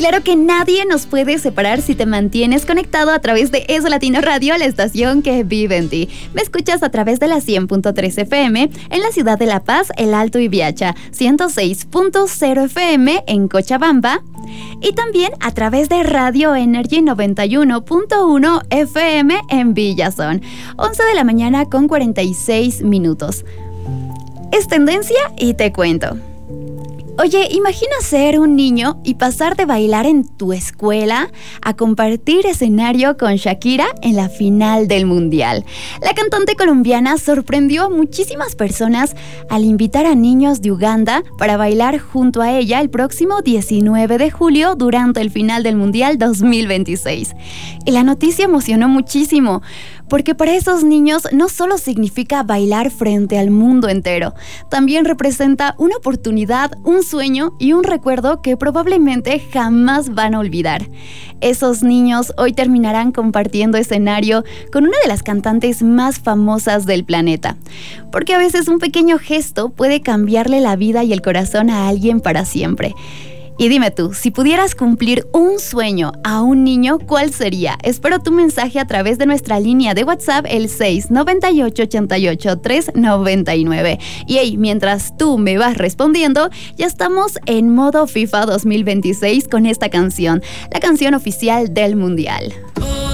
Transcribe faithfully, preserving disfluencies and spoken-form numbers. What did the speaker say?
claro que nadie nos puede separar si te mantienes conectado a través de Eso Latino Radio, la estación que vive en ti. Me escuchas a través de la cien punto tres F M en la ciudad de La Paz, El Alto y Viacha, ciento seis punto cero F M en Cochabamba y también a través de Radio Energy noventa y uno punto uno F M en Villazón. once de la mañana con cuarenta y seis minutos. Es tendencia y te cuento. Oye, imagina ser un niño y pasar de bailar en tu escuela a compartir escenario con Shakira en la final del Mundial. La cantante colombiana sorprendió a muchísimas personas al invitar a niños de Uganda para bailar junto a ella el próximo diecinueve de julio durante el final del Mundial dos mil veintiséis. Y la noticia emocionó muchísimo, porque para esos niños no solo significa bailar frente al mundo entero, también representa una oportunidad, un sueño y un recuerdo que probablemente jamás van a olvidar. Esos niños hoy terminarán compartiendo escenario con una de las cantantes más famosas del planeta, porque a veces un pequeño gesto puede cambiarle la vida y el corazón a alguien para siempre. Y dime tú, si pudieras cumplir un sueño a un niño, ¿cuál sería? Espero tu mensaje a través de nuestra línea de WhatsApp, el seis noventa y ocho, ochenta y ocho, tres noventa y nueve. Y hey, mientras tú me vas respondiendo, ya estamos en modo FIFA dos mil veintiséis con esta canción, la canción oficial del Mundial. Oh.